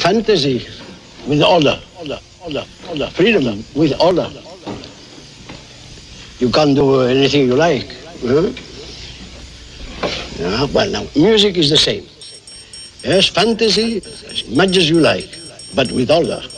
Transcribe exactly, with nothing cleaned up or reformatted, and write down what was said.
fantasy with order, order, order, order, freedom with order. You can't do anything you like. Huh? Yeah, well, now, music is the same. Yes, fantasy as much as you like, but with order.